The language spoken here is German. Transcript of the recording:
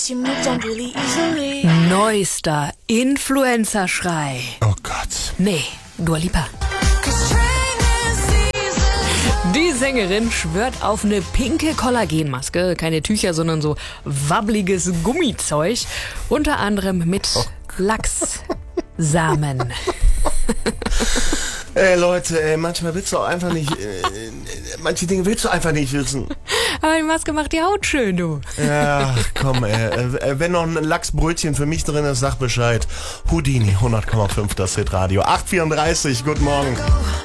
Neuester Influencer-Schrei. Oh Gott. Nee, Dua Lipa. Die Sängerin schwört auf eine pinke Kollagenmaske. Keine Tücher, sondern so wabbliges Gummizeug. Unter anderem mit Lachssamen. Ey Leute, manchmal willst du auch einfach nicht, manche Dinge willst du einfach nicht wissen. Aber die Maske macht die Haut schön, du. Ja, komm, wenn noch ein Lachsbrötchen für mich drin ist, sag Bescheid. Houdini, 100,5 das Hitradio. 8:34, guten Morgen.